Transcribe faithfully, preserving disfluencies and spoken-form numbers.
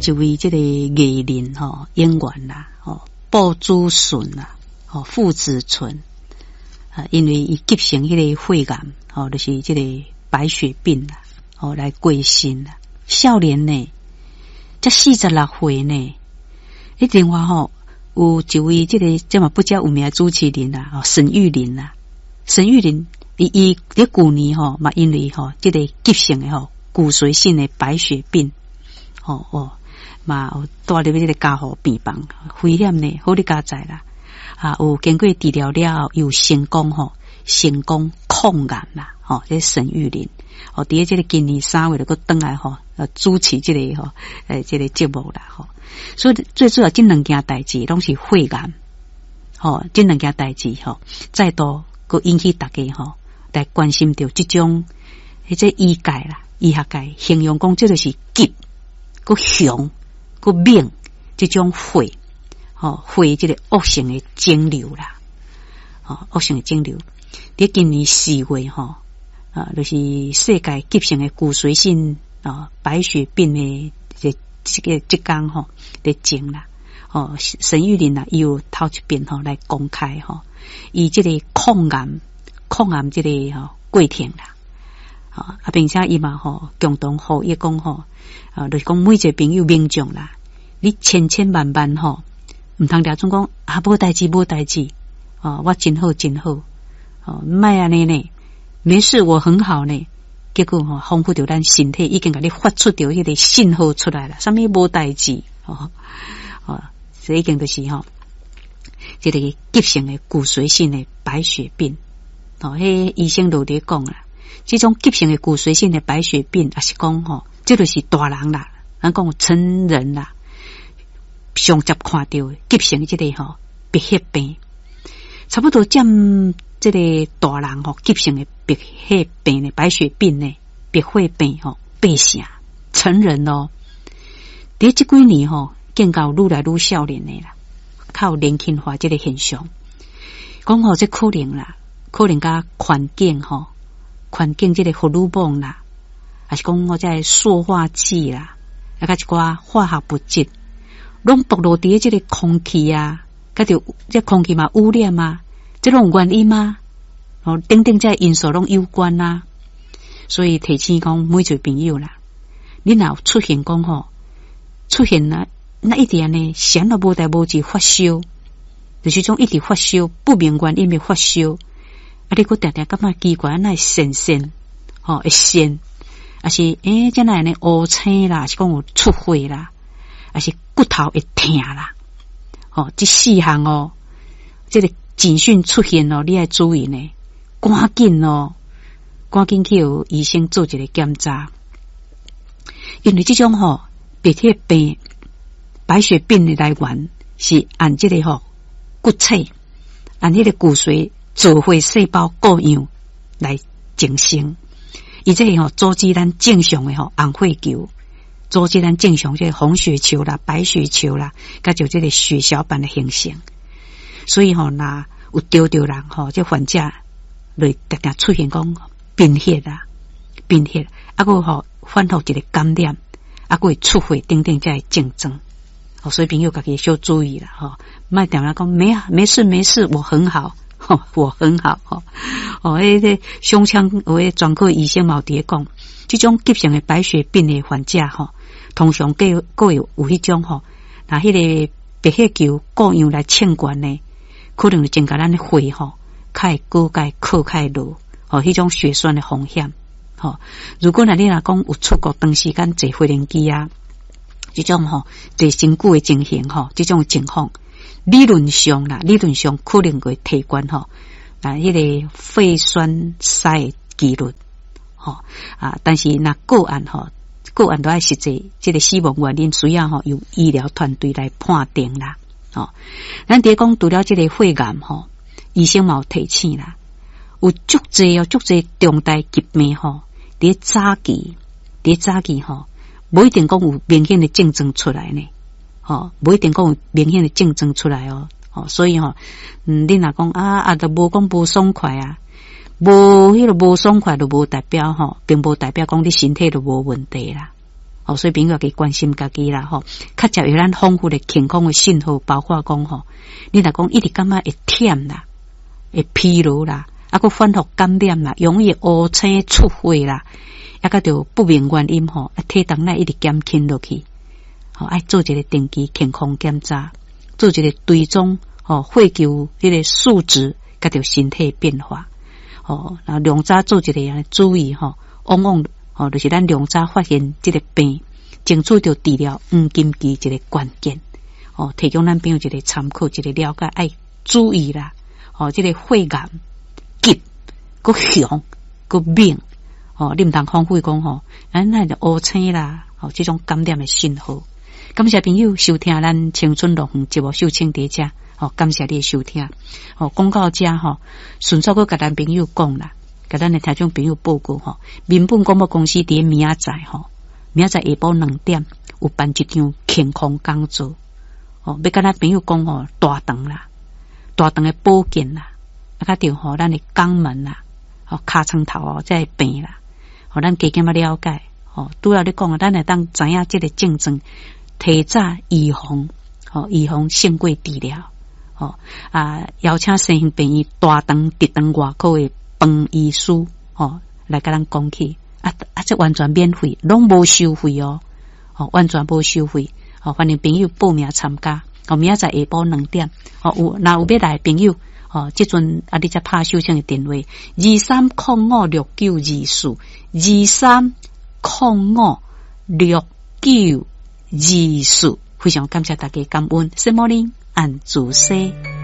一位这个艺人吼演员啦，吼鲍祖顺啦，吼傅子纯啊，因为伊急性迄个肺癌，吼就是这个白血病啦，吼来过身啦。少年呢，才四十六岁呢，一另外吼有一位这个这么不叫有名的主持人啦，吼沈玉琳啦，沈玉琳伊伊伫旧年吼嘛，因为吼这个急性的吼骨髓性的白血病，哦哦。嘛有带入这个加护病房，危险呢，好你加知啦。啊，有经过治疗了后，又成功吼，成功抗癌啦，吼，这沈玉琳，哦，伫这个今年三月就个登来吼，呃，主持这个吼，诶，这个节目啦，吼。所以最主要这两件代志拢是肺癌，吼，这两件代志吼，再度个引起大家吼来关心到这种，迄这医界啦，医学界形容讲，这就是急个凶。个命这种肺，吼肺这个恶性的肿瘤啦，哦恶性的肿瘤，伫今年四月吼，啊，就是世界急性的骨髓性啊白血病的这这个这讲吼的症啦，哦沈玉琳啦，伊有头一遍吼来公开吼，以这个抗癌抗癌这个吼过程啦，啊，并且伊嘛吼共同呼吁讲吼。啊，就是讲每一个朋友民众啦，你千千万万吼，唔通俩总讲啊，无代志无代志，哦，我真好真好，哦，卖安尼呢，没事，我很好呢。结果吼，丰富到咱身体已经甲你发出到迄个信号出来了，啥物无代志，哦哦，这已经就是吼，这个急性的骨髓性的白血病，哦，迄医生都伫讲啦，这种急性的骨髓性的白血病，也是讲吼。这就是大人啦，咱讲成人啦，上接看到急性这个吼白血病，差不多占这个大人吼急性的白血病的白血病呢，白血病吼八成成人咯。伫这几年吼，见到愈来愈少年的啦，靠年轻化这个现象，讲吼这可能啦，可能甲环境吼，环境这个荷尔蒙啦。还是讲我在塑化剂啦，啊，甲一寡化学物质，拢暴露伫这个空气啊，甲着这空气嘛污染啊，这种原因吗？哦，等等这因素拢有关啊。所以提醒讲每一个朋友啦，你若有出现讲吼，出现啦，那一点呢，想都无代无志发烧，就是种一直发烧，不明原因的发烧，啊，你个定定感觉奇怪，那神神，吼，会神。啊是诶，这样呢乌青啦，是讲有出血啦，啊是骨头会痛啦，哦，这四项哦，这个警讯出现哦，你要注意呢，赶紧哦，赶紧去有医生做一个检查，因为这种吼、哦、白血病、白血病的来源是按这个吼、哦、骨髓，按这个骨髓造血细胞各样来形成。伊这个吼阻止咱正常的吼红血球，阻止咱正常这个红血球啦、白血球啦，甲就这个血小板的形成。所以吼，那有丢丢人吼，这患者来常常出现讲贫血啦、贫血，啊个吼反复一个感染，啊个会出血等等这症状。哦，所以朋友家己小注意啦，吼，莫点来讲没没事没事，我很好。哦、我很好哦，哦，迄个胸腔有个专科医生嘛伫讲，这种急性的白血病的患者吼，通常各各有有迄种吼，那迄个白血球各样来欠管呢，可能就增加咱的血吼，较高钙靠较落，哦，迄种血栓的风险。吼、哦，如果那你若讲有出国长时间坐飞轮机啊，这种吼坐身躯的情形吼，这种情况。理论上啦，理论上可能会提悬吼，啊，迄个肺栓塞几率，吼啊，但是那个案吼，个案都要实际，这个死亡原因需要吼由医疗团队来判定啦，吼。咱伫讲除了这个肺癌吼，医生嘛有提醒啦，有足济哦，足济重大疾病吼，伫早期，伫早期吼，无一定讲有明显的症状出来呢。哦，不一定讲有明显的症状出来哦，哦，所以哦，嗯，你若讲啊啊，都无讲无爽快啊，无迄个无爽快，就无代表吼，并无代表讲你身体就无问题啦， 哦，所以朋友可以关心家己啦吼，较接有咱丰富的健康的信号，包括讲吼，你若讲一直感觉会忝啦，会疲劳啦，啊个反复感染啦，容易乌青出血啦，啊个就不明原因吼，啊体重呢一直减轻落去，吼爱做一个定期健康检查，做一个追踪，吼血球迄个数值，甲着身体变化，吼，然后量早做一个啊注意吼，往往吼就是咱量早发现这个病，争取着治疗黄金期一个关键，哦，提供咱朋友一个参考，一个了解，爱注意啦，哦，这个肺癌急，个凶，个明，哦，你唔通荒废讲吼，咱那就乌青啦，哦，这种感染的信号。感谢朋友收听咱青春乐园节目，秀清伫遮，哦，感谢你的收听，哦，讲到遮吼，顺续个甲咱朋友讲啦，甲咱的听众朋友报告吼，民本广播公司伫明仔载吼，明仔载下晡两点有办一场健康讲座，哦，要甲咱朋友讲吼，大肠啦，大肠的保健啦，啊，甲着吼咱的肛门啦，哦，尻川头哦，这病啦，哦，咱加减啊了解，哦，拄要你讲啊，咱会当知影这个症状。提早预防，哦，预防胜过治疗，哦啊，邀请生形病院大肠直肠外科的饭医师，哦，来甲咱讲起，啊啊，这完全免费，拢无收费哦，哦，完全无收费，哦，欢迎朋友报名参加，哦，明仔载下晡两点，哦，有若有要来的朋友，哦，即阵啊，你才拍手声的电话，二三零五六九二四，二三零五六九。二四，非常感谢大家感恩，什么呢？按主说。